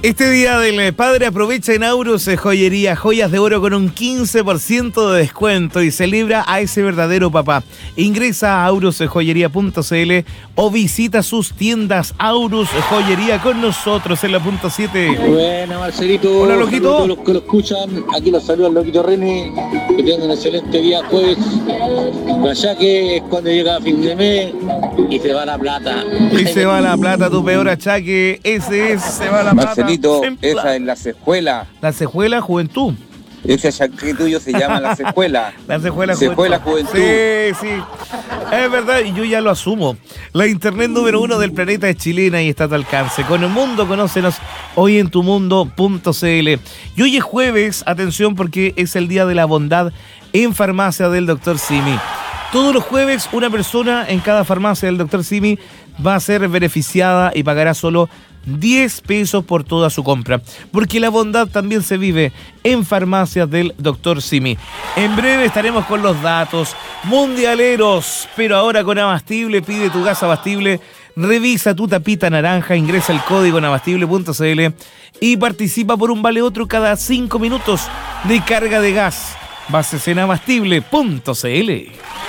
Este día del padre aprovecha en Aurus Joyería joyas de oro con un 15% de descuento y celebra a ese verdadero papá. Ingresa a aurusjoyería.cl o visita sus tiendas Aurus Joyería con nosotros en la punta 7. Buena, Marcelito. Hola, Loquito. Todos los que lo escuchan, aquí los saluda el Loquito René. Que tengan un excelente día jueves. Ya que es cuando llega fin de mes y se va la plata. Y se va la plata, tu peor achaque. Ese es, se va la plata. Marcelito, esa es la cejuela. La cejuela juventud. Ese achaque tuyo se llama la cejuela. La cejuela juventud. Sí, sí. Es verdad, y yo ya lo asumo. La internet número 1 del planeta es chilena y está a tu alcance. Con el mundo, conócenos hoy en tumundo.cl. Y hoy es jueves, atención, porque es el día de la bondad en farmacia del Dr. Simi. Todos los jueves, una persona en cada farmacia del Dr. Simi va a ser beneficiada y pagará solo 10 pesos por toda su compra, porque la bondad también se vive en farmacias del Dr. Simi. En breve estaremos con los datos mundialeros, pero ahora con Abastible. Pide tu gas Abastible, revisa tu tapita naranja, ingresa el código en abastible.cl y participa por un vale otro cada 5 minutos de carga de gas. Bases en abastible.cl.